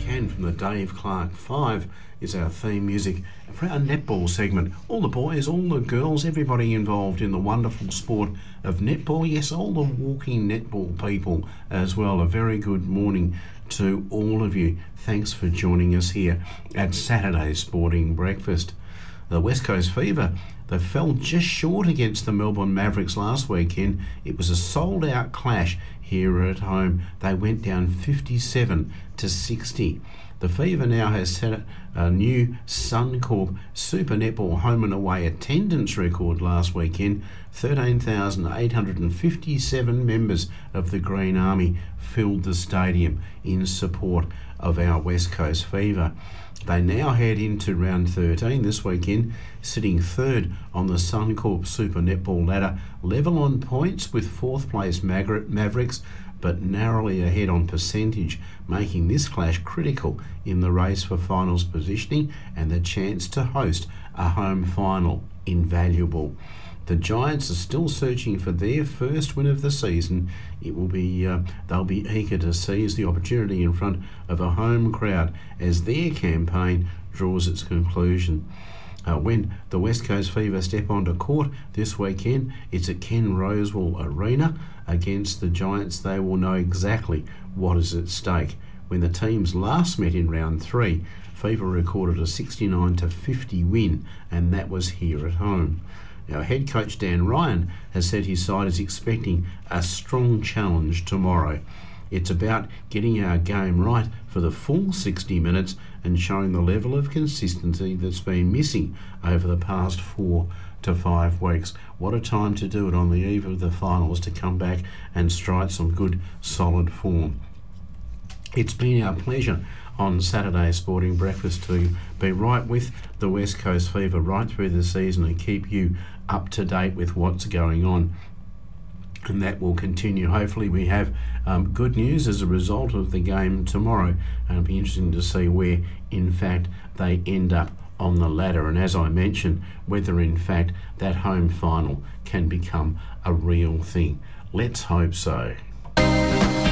Can from the Dave Clark 5 is our theme music for our netball segment. All the boys, all the girls, everybody involved in the wonderful sport of netball. Yes, all the walking netball people as well. A very good morning to all of you. Thanks for joining us here at Saturday's Sporting Breakfast. The West Coast Fever, they fell just short against the Melbourne Mavericks last weekend. It was a sold-out clash here at home. They went down 57-60. The Fever now has set a new Suncorp Super Netball home and away attendance record last weekend. 13,857 members of the Green Army filled the stadium in support of our West Coast Fever. They now head into round 13 this weekend, sitting third on the Suncorp Super Netball ladder, level on points with fourth place Mavericks, but narrowly ahead on percentage, making this clash critical in the race for finals positioning and the chance to host a home final invaluable. The Giants are still searching for their first win of the season. It will be they'll be eager to seize the opportunity in front of a home crowd as their campaign draws its conclusion. When the West Coast Fever step onto court this weekend, it's at Ken Rosewall Arena against the Giants. They will know exactly what is at stake. When the teams last met in round 3, Fever recorded a 69-50 win, and that was here at home. Now, head coach Dan Ryan has said his side is expecting a strong challenge tomorrow. It's about getting our game right for the full 60 minutes and showing the level of consistency that's been missing over the past 4 to 5 weeks. What a time to do it on the eve of the finals, to come back and strike some good, solid form. It's been our pleasure on Saturday's Sporting Breakfast to be right with the West Coast Fever right through the season and keep you up to date with what's going on. And that will continue. Hopefully we have good news as a result of the game tomorrow, and it'll be interesting to see where in fact they end up on the ladder, and as I mentioned, whether in fact that home final can become a real thing. Let's hope so.